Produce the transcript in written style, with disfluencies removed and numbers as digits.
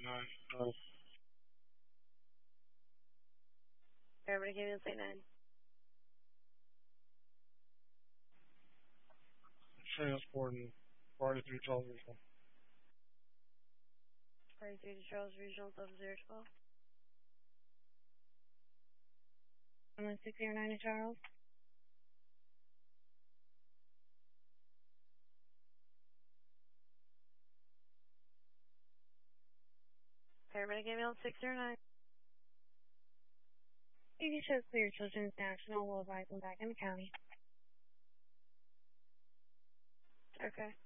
9. Everybody give me a 9. Transport and 43 Charles Regional. 43 to Charles Regional, 012. I'm on 609 to Charles. Everybody give me on 609. You can show clear Children's National. We'll advise them back in the county. Okay.